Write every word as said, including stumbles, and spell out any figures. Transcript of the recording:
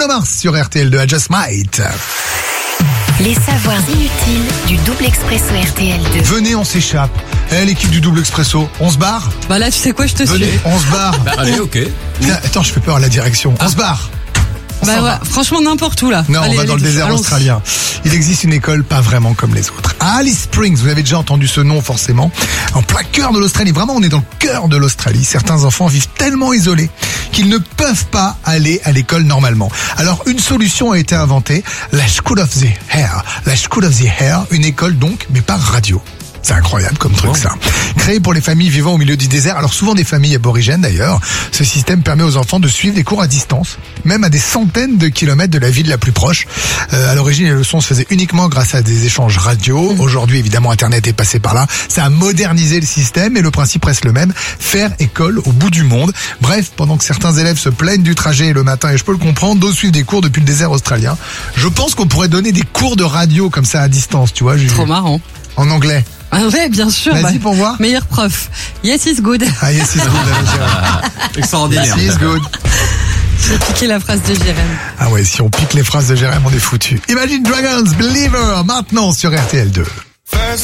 Bruno Mars sur R T L deux, I Just Might. Les savoirs inutiles du double expresso R T L deux. Venez, on s'échappe. Eh, l'équipe du double expresso, on se barre? Bah là, tu sais quoi, je te Venez, suis. on se barre. Bah, allez, ok. Tiens, attends, je fais peur à la direction. On se barre. On Bah s'en ouais, va. franchement, n'importe où là. Non, Allez, on va allez, dans le désert allons-y. australien. Il existe une école pas vraiment comme les autres. À Alice Springs, vous avez déjà entendu ce nom forcément. En plein cœur de l'Australie, vraiment on est dans le cœur de l'Australie. Certains enfants vivent tellement isolés qu'ils ne peuvent pas aller à l'école normalement. Alors une solution a été inventée, la School of the Air. La School of the Air, une école donc, mais par radio. C'est incroyable comme truc, ça. Créé pour les familles vivant au milieu du désert, alors souvent des familles aborigènes d'ailleurs, ce système permet aux enfants de suivre des cours à distance, même à des centaines de kilomètres de la ville la plus proche. Euh, à l'origine, les leçons se faisaient uniquement grâce à des échanges radio. Aujourd'hui, évidemment, Internet est passé par là. Ça a modernisé le système et le principe reste le même, faire école au bout du monde. Bref, pendant que certains élèves se plaignent du trajet le matin, et je peux le comprendre, d'autres suivent des cours depuis le désert australien. Je pense qu'on pourrait donner des cours de radio comme ça à distance, tu vois. J'ai- Trop marrant. En anglais. Ah ouais, bien sûr. Vas-y bah, pour voir. Meilleur prof. Yes, is good. Ah yes, it's good. Yes, Extraordinaire. it's good. J'ai piqué la phrase de Jérém. Ah ouais, si on pique les phrases de Jérém, on est foutu. Imagine Dragons, Believer, maintenant sur R T L deux.